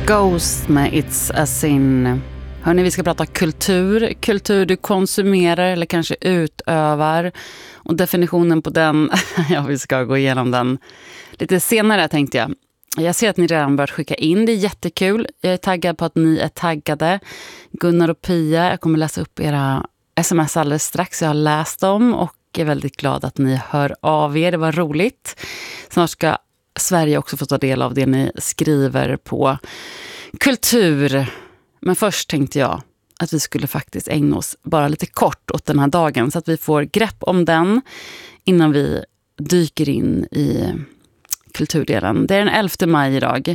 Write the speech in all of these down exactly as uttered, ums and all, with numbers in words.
Ghost med It's a Sin. Hörrni, vi ska prata kultur. Kultur du konsumerar eller kanske utövar. Och definitionen på den, ja, vi ska gå igenom den lite senare tänkte jag. Jag ser att ni redan börjat skicka in, det är jättekul. Jag är taggad på att ni är taggade. Gunnar och Pia, jag kommer läsa upp era sms alldeles strax. Jag har läst dem och är väldigt glad att ni hör av er. Det var roligt. Snart ska Sverige också få ta del av det ni skriver på kultur. Men först tänkte jag att vi skulle faktiskt ägna oss bara lite kort åt den här dagen så att vi får grepp om den innan vi dyker in i kulturdelen. Det är den elfte maj idag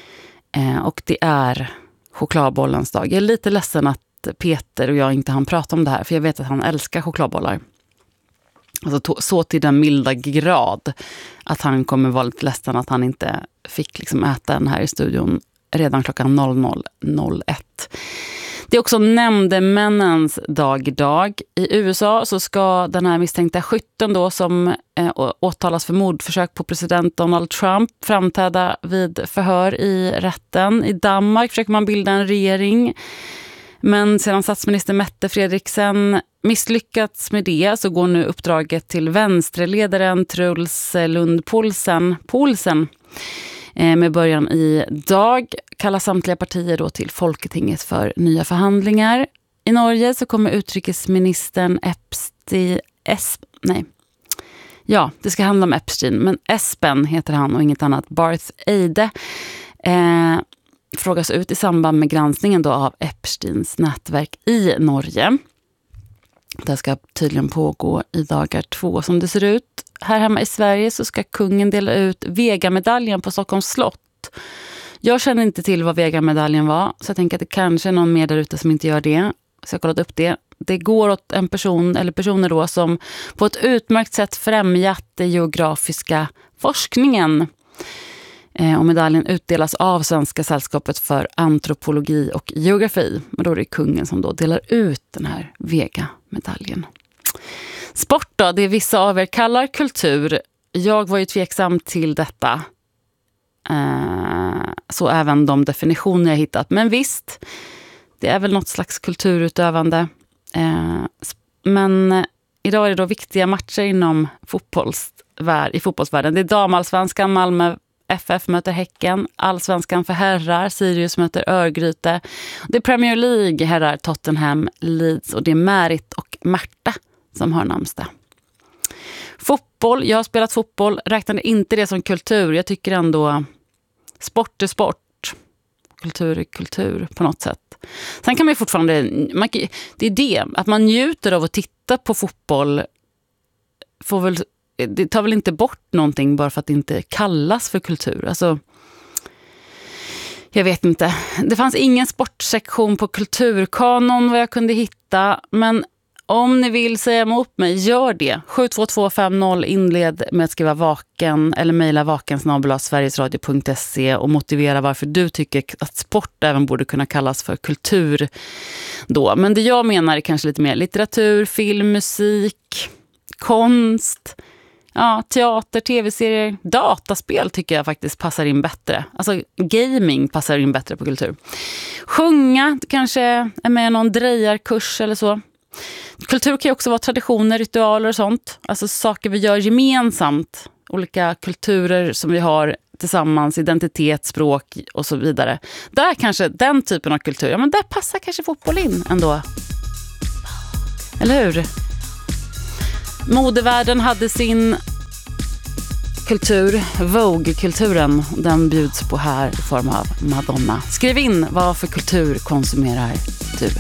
eh, och det är chokladbollens dag. Jag är lite ledsen att Peter och jag inte hann prata om det här för jag vet att han älskar chokladbollar. Alltså så till den milda grad att han kommer vara lite ledsen att han inte fick liksom äta den här i studion redan klockan noll noll noll ett. Det är också nämndemännens dag idag. I U S A så ska den här misstänkta skytten då som eh, åtalas för mordförsök på president Donald Trump framträda vid förhör i rätten. I Danmark försöker man bilda en regering. Men sedan statsminister Mette Frederiksen misslyckats med det så går nu uppdraget till vänsterledaren Truls Lund Poulsen, Poulsen med början i dag. Kallar samtliga partier då till Folketinget för nya förhandlingar. I Norge så kommer utrikesministern Epstein, es, nej. Ja, det ska handla om Epstein, men Espen heter han och inget annat. Barth Eide eh, frågas ut i samband med granskningen då av Epsteins nätverk i Norge. Det ska tydligen pågå i dagar två som det ser ut. Här hemma i Sverige så ska kungen dela ut Vega-medaljen på Stockholms slott. Jag känner inte till vad Vega-medaljen var så jag tänker att det kanske är någon mer där ute som inte gör det. Så jag har kollat upp det. Det går åt en person eller personer då som på ett utmärkt sätt främjat den geografiska forskningen. Och medaljen utdelas av Svenska sällskapet för antropologi och geografi. Men då är det kungen som då delar ut den här Vega-medaljen. Sport då, det vissa av er kallar kultur. Jag var ju tveksam till detta. Så även de definitioner jag hittat. Men visst, det är väl något slags kulturutövande. Men idag är det då viktiga matcher inom fotbollsvärld, i fotbollsvärlden. Det är damalsvenskan, Malmö F F möter Häcken, allsvenskan för herrar, Sirius möter Örgryte. Det är Premier League, herrar, Tottenham, Leeds och det är Märit och Märta som har namnsdag. Fotboll, jag har spelat fotboll, räknade inte det som kultur. Jag tycker ändå sport är sport, kultur är kultur på något sätt. Sen kan man ju fortfarande, man, det är det, att man njuter av att titta på fotboll får väl, det tar väl inte bort någonting bara för att det inte kallas för kultur. Alltså, jag vet inte. Det fanns ingen sportsektion på kulturkanon vad jag kunde hitta, men om ni vill säga emot mig, gör det. sju två två fem noll inled med att skriva vaken eller mejla vaken snabel-a sverigesradio punkt se och motivera varför du tycker att sport även borde kunna kallas för kultur då. Men det jag menar är kanske lite mer litteratur, film, musik, konst, ja, teater, tv-serier, dataspel tycker jag faktiskt passar in bättre. Alltså gaming passar in bättre på kultur. Sjunga, kanske är med någon drejarkurs eller så. Kultur kan ju också vara traditioner, ritualer och sånt. Alltså saker vi gör gemensamt. Olika kulturer som vi har tillsammans, identitet, språk och så vidare. Där kanske den typen av kultur, ja men där passar kanske fotboll in ändå. Eller hur? Modevärlden hade sin kultur, Vogue-kulturen. Den bjuds på här i form av Madonna. Skriv in vad för kultur konsumerar du?